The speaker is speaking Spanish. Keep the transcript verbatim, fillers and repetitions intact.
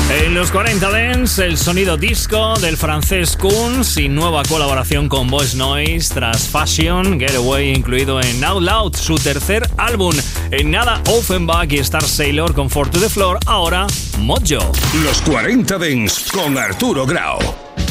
En los cuarenta Dance, el sonido disco del francés Kunz y nueva colaboración con Voice Noise tras Fashion, Getaway incluido en Out Loud, su tercer álbum. En nada, Offenbach y Star Sailor con Four to the Floor, ahora Mojo. Los cuarenta Dance con Arturo Grau.